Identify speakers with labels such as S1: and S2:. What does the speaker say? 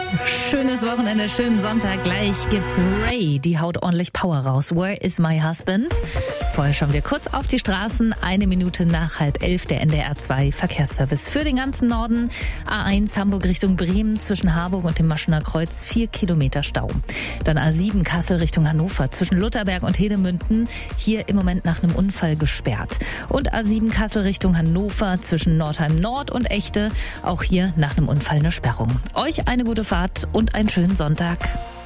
S1: Schönes Wochenende, schönen Sonntag. Gleich gibt's Ray, die haut ordentlich Power raus. Where is my husband? Vorher schauen wir kurz auf die Straßen. 1 Minute nach 10:30 der NDR 2 Verkehrsservice für den ganzen Norden. A1 Hamburg Richtung Bremen zwischen Harburg und dem Maschener Kreuz 4 Kilometer Stau. Dann A7 Kassel Richtung Hannover zwischen Lutherberg und Hedemünden. Hier im Moment nach einem Unfall gesperrt. Und A7 Kassel Richtung Hannover zwischen Nordheim Nord und Echte. Auch hier nach einem Unfall eine Sperrung. Euch eine gute Fahrt und einen schönen Sonntag.